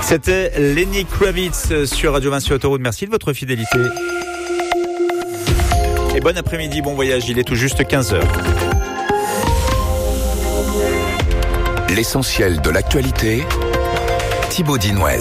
C'était Lenny Kravitz sur Radio Vinci Autoroute. Merci de votre fidélité. Et bon après-midi, bon voyage. Il est tout juste 15h. L'essentiel de l'actualité, Thibaut Dinouel.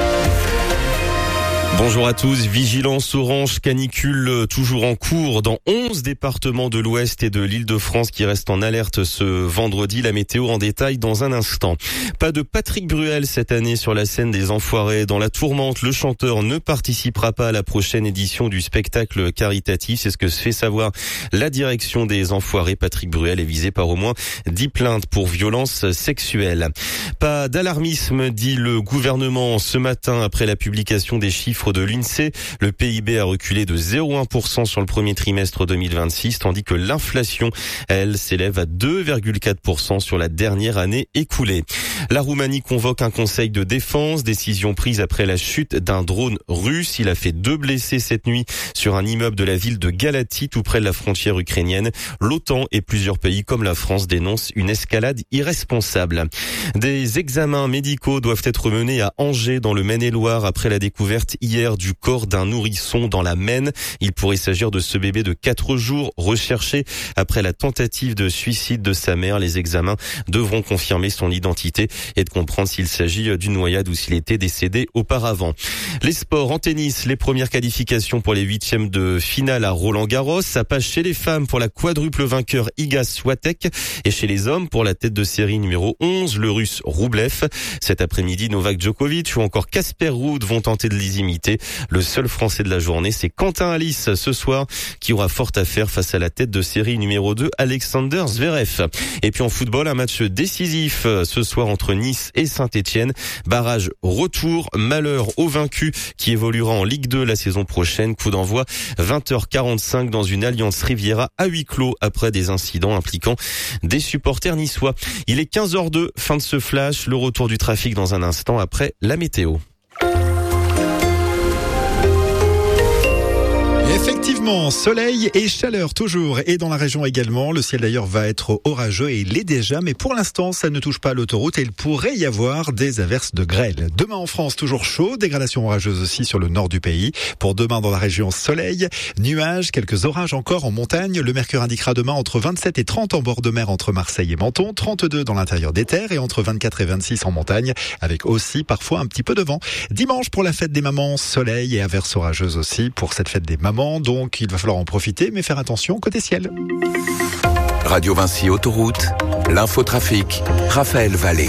Bonjour à tous. Vigilance orange canicule toujours en cours dans 11 départements de l'Ouest et de l'Île-de-France qui restent en alerte ce vendredi. La météo en détail dans un instant. Pas de Patrick Bruel cette année sur la scène des Enfoirés. Dans la tourmente, le chanteur ne participera pas à la prochaine édition du spectacle caritatif. C'est ce que se fait savoir la direction des Enfoirés. Patrick Bruel est visé par au moins 10 plaintes pour violences sexuelles. Pas d'alarmisme, dit le gouvernement ce matin après la publication des chiffres de l'INSEE. Le PIB a reculé de 0,1% sur le premier trimestre 2026, tandis que l'inflation, elle, s'élève à 2,4% sur la dernière année écoulée. La Roumanie convoque un conseil de défense, décision prise après la chute d'un drone russe. Il a fait 2 blessés cette nuit sur un immeuble de la ville de Galatie, tout près de la frontière ukrainienne. L'OTAN et plusieurs pays comme la France dénoncent une escalade irresponsable. Des examens médicaux doivent être menés à Angers, dans le Maine-et-Loire, après la découverte hier du corps d'un nourrisson dans la Maine. Il pourrait s'agir de ce bébé de 4 jours recherché après la tentative de suicide de sa mère. Les examens devront confirmer son identité et de comprendre s'il s'agit d'une noyade ou s'il était décédé auparavant. Les sports en tennis, les premières qualifications pour les 8e de finale à Roland-Garros. Ça passe chez les femmes pour la quadruple vainqueur Iga Swiatek et chez les hommes pour la tête de série numéro 11, le russe Roublev. Cet après-midi, Novak Djokovic ou encore Casper Ruud vont tenter de les imiter. Le seul Français de la journée, c'est Quentin Alice ce soir, qui aura fort à faire face à la tête de série numéro 2, Alexander Zverev. Et puis en football, un match décisif ce soir entre Nice et Saint-Etienne. Barrage retour, malheur au vaincu qui évoluera en Ligue 2 la saison prochaine. Coup d'envoi 20h45 dans une Alliance Riviera à huis clos après des incidents impliquant des supporters niçois. Il est 15h02, fin de ce flash. Le retour du trafic dans un instant après la météo. Effectivement, soleil et chaleur toujours, et dans la région également. Le ciel d'ailleurs va être orageux et il l'est déjà, mais pour l'instant ça ne touche pas l'autoroute et il pourrait y avoir des averses de grêle. Demain en France, toujours chaud, dégradation orageuse aussi sur le nord du pays. Pour demain dans la région, soleil, nuages, quelques orages encore en montagne. Le mercure indiquera demain entre 27 et 30 en bord de mer entre Marseille et Menton, 32 dans l'intérieur des terres et entre 24 et 26 en montagne, avec aussi parfois un petit peu de vent. Dimanche pour la fête des mamans, soleil et averses orageuses aussi pour cette fête des mamans. Donc il va falloir en profiter, mais faire attention côté ciel. Radio Vinci Autoroute, l'infotrafic, Raphaël Vallée.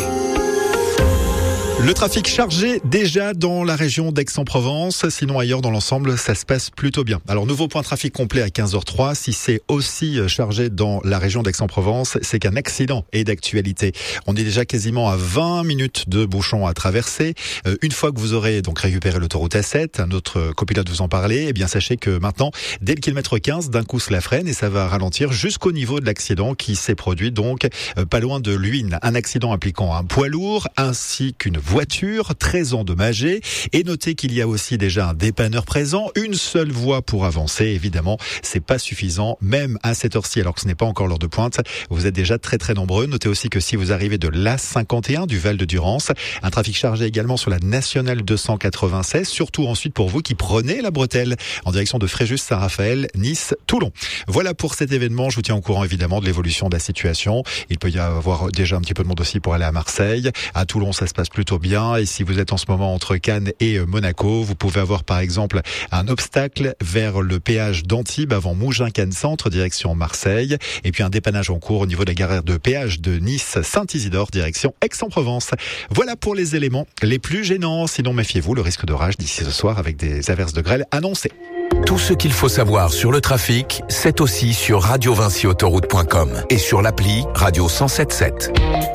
Le trafic chargé déjà dans la région d'Aix-en-Provence, sinon ailleurs dans l'ensemble ça se passe plutôt bien. Alors nouveau point trafic complet à 15h03, si c'est aussi chargé dans la région d'Aix-en-Provence, c'est qu'un accident est d'actualité. On est déjà quasiment à 20 minutes de bouchon à traverser. Une fois que vous aurez donc récupéré l'autoroute A7, un autre copilote vous en parlait, eh bien sachez que maintenant, dès le kilomètre 15, d'un coup cela freine et ça va ralentir jusqu'au niveau de l'accident qui s'est produit donc pas loin de Luynes. Un accident impliquant un poids lourd ainsi qu'une voiture très endommagée, et notez qu'il y a aussi déjà un dépanneur présent, une seule voie pour avancer. Évidemment, c'est pas suffisant, même à cette heure-ci, alors que ce n'est pas encore l'heure de pointe. Vous êtes déjà très très nombreux. Notez aussi que si vous arrivez de l'A51 du Val de Durance, un trafic chargé également sur la nationale 296, surtout ensuite pour vous qui prenez la bretelle en direction de Fréjus, Saint-Raphaël, Nice, Toulon. Voilà pour cet événement. Je vous tiens au courant évidemment de l'évolution de la situation. Il peut y avoir déjà un petit peu de monde aussi pour aller à Marseille. À Toulon, ça se passe plutôt bien. Et si vous êtes en ce moment entre Cannes et Monaco, vous pouvez avoir par exemple un obstacle vers le péage d'Antibes avant Mougins-Cannes Centre, direction Marseille. Et puis un dépannage en cours au niveau de la gare de péage de Nice-Saint-Isidore, direction Aix-en-Provence. Voilà pour les éléments les plus gênants. Sinon, méfiez-vous, le risque d'orage d'ici ce soir avec des averses de grêle annoncées. Tout ce qu'il faut savoir sur le trafic, c'est aussi sur radiovinciautoroute.com et sur l'appli Radio 107.7.